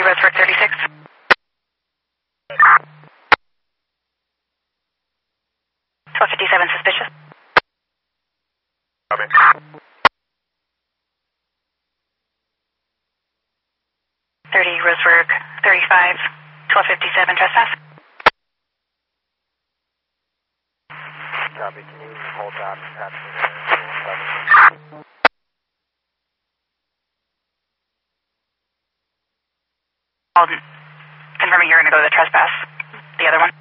Roseburg 36. $1257 suspicious. Copy. 30 Roseburg 35, 1257 trespass. Copy. Can you hold down and patch me there? Confirming you're going to go to the trespass. The other one.